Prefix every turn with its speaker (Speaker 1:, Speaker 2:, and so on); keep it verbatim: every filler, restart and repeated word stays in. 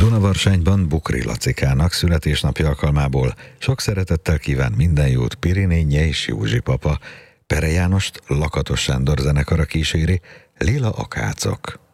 Speaker 1: Dunavarsányban Bukri Lacikának születésnapja alkalmából sok szeretettel kíván minden jót Pirinénye és Józsi papa. Pere Jánost Lakatos Sándor zenekara kíséri, Lila Akácok.